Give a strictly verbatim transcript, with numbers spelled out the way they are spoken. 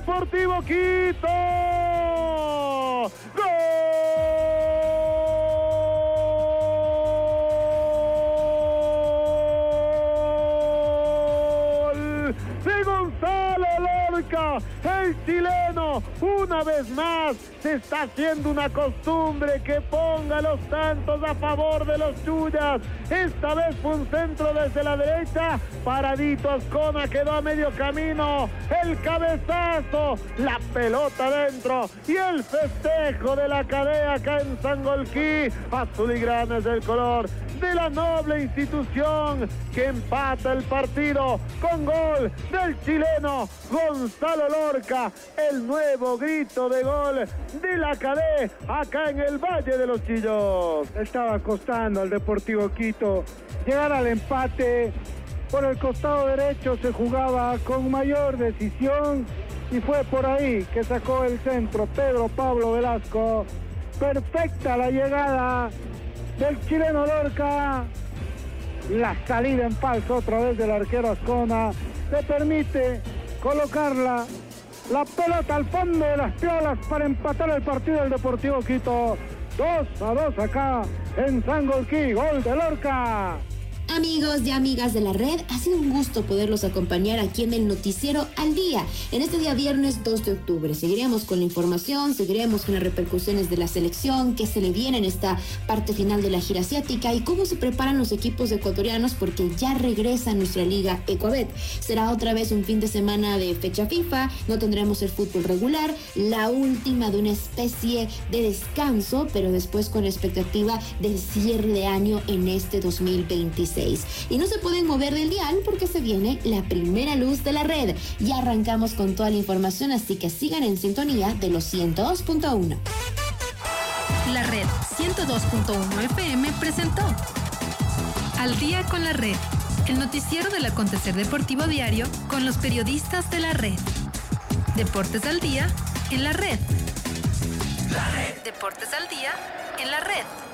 Deportivo Quito. ¡Gol de Gonzalo Lorca, el chileno! Una vez más se está haciendo una costumbre que ponga los tantos a favor de los Chuyas. Esta vez fue un centro desde la derecha, paradito Ascona, quedó a medio camino, el cabezazo, la pelota dentro y el festejo de la cadena acá en Sangolquí. Azul y grana es el color de la noble institución que empata el partido con gol del chileno Gonzalo Lorca, el nuevo grito de gol de la Cadé acá en el Valle de los Chillos. Estaba costando al Deportivo Quito llegar al empate. Por el costado derecho se jugaba con mayor decisión y fue por ahí que sacó el centro Pedro Pablo Velasco. Perfecta la llegada del chileno Lorca. La salida en falso otra vez del arquero Ascona le permite colocarla la pelota al fondo de las piolas para empatar el partido del Deportivo Quito. dos a dos acá en Sangolquí, gol de Lorca. Amigos y amigas de la red, ha sido un gusto poderlos acompañar aquí en el Noticiero al Día, en este día viernes dos de octubre. Seguiremos con la información, seguiremos con las repercusiones de la selección, qué se le viene en esta parte final de la gira asiática y cómo se preparan los equipos ecuatorianos porque ya regresa nuestra liga Ecuabet. Será otra vez un fin de semana de fecha FIFA, no tendremos el fútbol regular, la última de una especie de descanso, pero después con expectativa del cierre de año en este dos mil veintiséis. Y no se pueden mover del dial porque se viene la primera luz de la red. Ya arrancamos con toda la información, así que sigan en sintonía de los ciento dos punto uno. La red ciento dos punto uno F M presentó Al Día con la Red, el noticiero del acontecer deportivo diario con los periodistas de la red. Deportes al día en la red. La red. Deportes al día en la red.